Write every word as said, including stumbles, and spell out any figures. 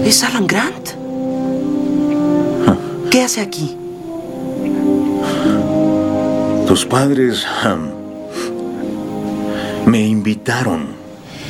¿Es Alan Grant? ¿Qué hace aquí? Tus padres um, me invitaron